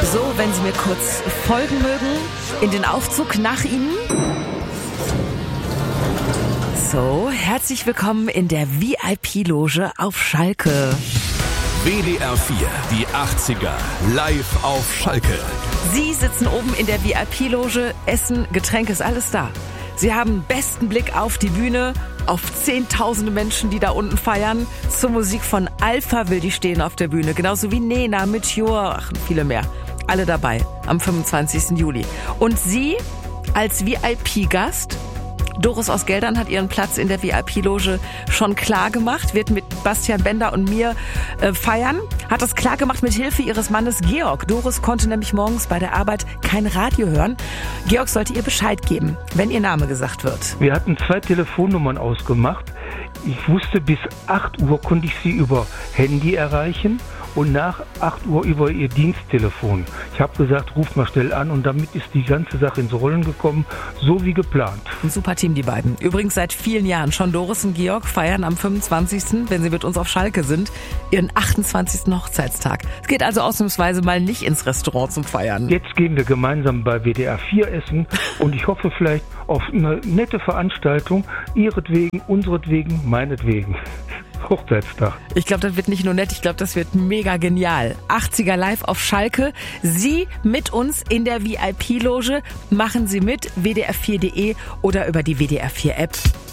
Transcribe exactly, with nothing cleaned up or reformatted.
So, wenn Sie mir kurz folgen mögen, in den Aufzug nach Ihnen. So, herzlich willkommen in der V I P-Loge auf Schalke. W D R vier, die achtziger, live auf Schalke. Sie sitzen oben in der V I P-Loge, Essen, Getränke, ist alles da. Sie haben besten Blick auf die Bühne, auf zehntausende Menschen, die da unten feiern. Zur Musik von Alpha will die stehen auf der Bühne, genauso wie Nena, Meteor, ach, viele mehr. Alle dabei am fünfundzwanzigsten Juli. Und Sie als V I P-Gast, Doris aus Geldern hat ihren Platz in der V I P-Loge schon klar gemacht, wird mit Bastian Bender und mir äh, feiern, hat das klar gemacht mit Hilfe ihres Mannes Georg. Doris konnte nämlich morgens bei der Arbeit kein Radio hören. Georg sollte ihr Bescheid geben, wenn ihr Name gesagt wird. Wir hatten zwei Telefonnummern ausgemacht. Ich wusste, bis acht Uhr konnte ich sie über Handy erreichen und nach acht Uhr über ihr Diensttelefon. Ich habe gesagt, ruf mal schnell an, und damit ist die ganze Sache ins Rollen gekommen, so wie geplant. Ein super Team, die beiden. Übrigens seit vielen Jahren schon. Doris und Georg feiern am fünfundzwanzigsten, wenn sie mit uns auf Schalke sind, ihren achtundzwanzigsten Hochzeitstag. Es geht also ausnahmsweise mal nicht ins Restaurant zum Feiern. Jetzt gehen wir gemeinsam bei W D R vier essen und ich hoffe vielleicht auf eine nette Veranstaltung, ihretwegen, unseretwegen, meinetwegen. Hochzeitstag. Ich glaube, das wird nicht nur nett, ich glaube, das wird mega genial. achtziger live auf Schalke. Sie mit uns in der V I P-Loge. Machen Sie mit, W D R vier punkt de oder über die W D R vier App.